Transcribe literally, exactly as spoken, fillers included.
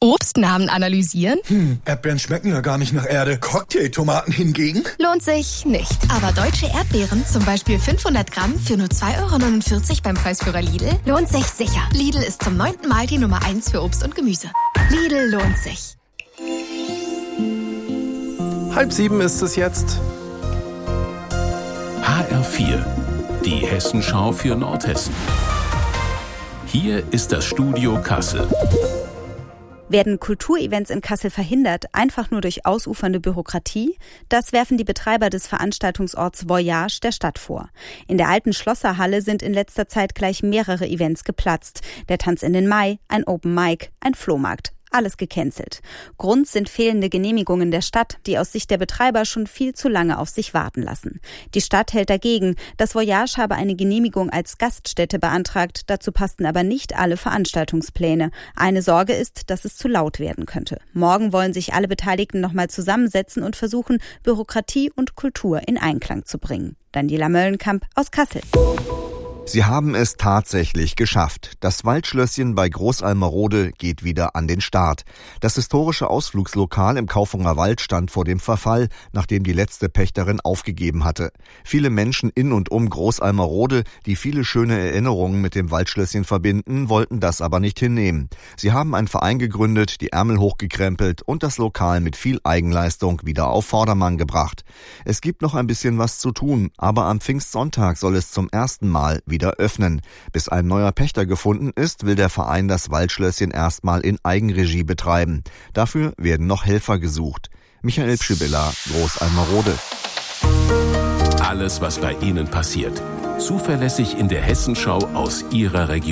Obstnamen analysieren? Hm, Erdbeeren schmecken ja gar nicht nach Erde. Cocktailtomaten hingegen? Lohnt sich nicht. Aber deutsche Erdbeeren, zum Beispiel fünfhundert Gramm für nur zwei Euro neunundvierzig beim Preisführer Lidl, lohnt sich sicher. Lidl ist zum neunten Mal die Nummer eins für Obst und Gemüse. Lidl lohnt sich. Halb sieben ist es jetzt. H R vier, die Hessenschau für Nordhessen. Hier ist das Studio Kassel. Werden Kulturevents in Kassel verhindert, einfach nur durch ausufernde Bürokratie? Das werfen die Betreiber des Veranstaltungsorts Voyage der Stadt vor. In der alten Schlosserhalle sind in letzter Zeit gleich mehrere Events geplatzt. Der Tanz in den Mai, ein Open Mic, ein Flohmarkt. Alles gecancelt. Grund sind fehlende Genehmigungen der Stadt, die aus Sicht der Betreiber schon viel zu lange auf sich warten lassen. Die Stadt hält dagegen. Das Voyage habe eine Genehmigung als Gaststätte beantragt. Dazu passten aber nicht alle Veranstaltungspläne. Eine Sorge ist, dass es zu laut werden könnte. Morgen wollen sich alle Beteiligten nochmal zusammensetzen und versuchen, Bürokratie und Kultur in Einklang zu bringen. Daniela Möllenkamp aus Kassel. Sie haben es tatsächlich geschafft. Das Waldschlösschen bei Großalmerode geht wieder an den Start. Das historische Ausflugslokal im Kaufunger Wald stand vor dem Verfall, nachdem die letzte Pächterin aufgegeben hatte. Viele Menschen in und um Großalmerode, die viele schöne Erinnerungen mit dem Waldschlösschen verbinden, wollten das aber nicht hinnehmen. Sie haben einen Verein gegründet, die Ärmel hochgekrempelt und das Lokal mit viel Eigenleistung wieder auf Vordermann gebracht. Es gibt noch ein bisschen was zu tun, aber am Pfingstsonntag soll es zum ersten Mal wieder öffnen. Bis ein neuer Pächter gefunden ist, will der Verein das Waldschlösschen erstmal in Eigenregie betreiben. Dafür werden noch Helfer gesucht. Michael Pschibilla, Großalmerode. Alles, was bei Ihnen passiert. Zuverlässig in der Hessenschau aus Ihrer Region.